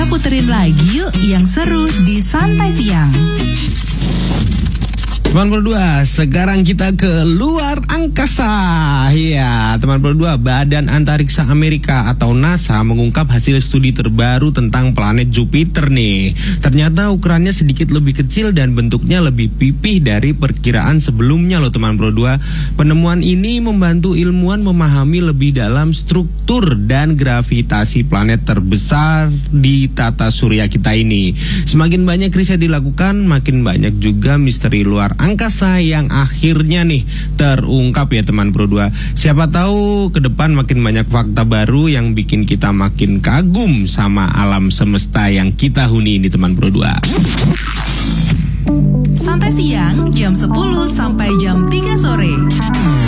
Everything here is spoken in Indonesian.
Kita puterin lagi yuk yang seru di Santai Siang. Teman berdua, sekarang kita ke luar angkasa. Ya, teman berdua, Badan Antariksa Amerika atau NASA mengungkap hasil studi terbaru tentang planet Jupiter nih. Ternyata ukurannya sedikit lebih kecil dan bentuknya lebih pipih dari perkiraan sebelumnya loh teman berdua. Penemuan ini membantu ilmuwan memahami lebih dalam struktur dan gravitasi planet terbesar di tata surya kita ini. Semakin banyak riset dilakukan, makin banyak juga misteri luar angkasa yang akhirnya nih terungkap ya teman berdua. Siapa tahu ke depan makin banyak fakta baru yang bikin kita makin kagum sama alam semesta yang kita huni ini teman berdua. Santai Siang jam 10 sampai jam 3 sore.